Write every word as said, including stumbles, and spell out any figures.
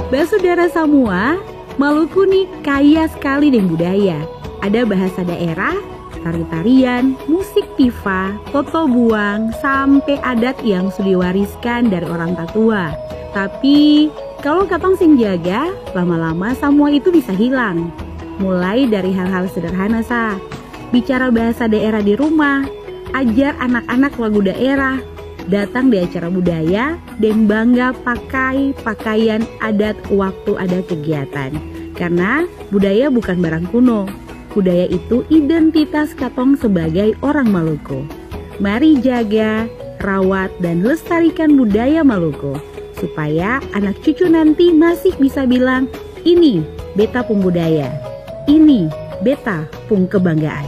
Basudara semua, Maluku nih kaya sekali dengan budaya. Ada bahasa daerah, tari-tarian, musik tifa, toto buang, sampai adat yang sudah diwariskan dari orang tua. Tapi kalau katong sing jaga, lama-lama semua itu bisa hilang. Mulai dari hal-hal sederhana sah. Bicara bahasa daerah di rumah, ajar anak-anak lagu daerah, datang di acara budaya, dan bangga pakai pakaian adat waktu ada kegiatan. Karena budaya bukan barang kuno, budaya itu identitas katong sebagai orang Maluku. Mari jaga, rawat, dan lestarikan budaya Maluku, supaya anak cucu nanti masih bisa bilang, ini beta pung budaya, ini beta pung kebanggaan.